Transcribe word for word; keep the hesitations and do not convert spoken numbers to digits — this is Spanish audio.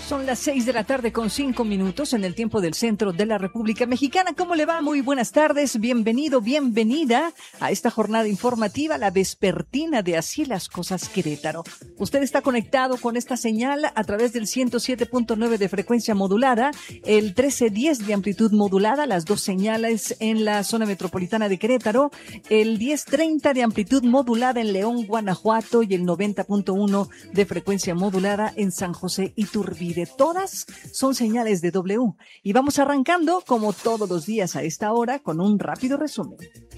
Son las seis de la tarde con cinco minutos en el tiempo del centro de la República Mexicana. ¿Cómo le va? Muy buenas tardes. Bienvenido, bienvenida a esta jornada informativa, la vespertina de Así las Cosas Querétaro. Usted está conectado con esta señal a través del ciento siete punto nueve de frecuencia modulada, el trece diez de amplitud modulada, las dos señales en la zona metropolitana de Querétaro, el diez treinta de amplitud modulada en León, Guanajuato y el noventa punto uno de frecuencia modulada en San José Iturbide. Todas son señales de W. Y vamos arrancando, como todos los días a esta hora, con un rápido resumen.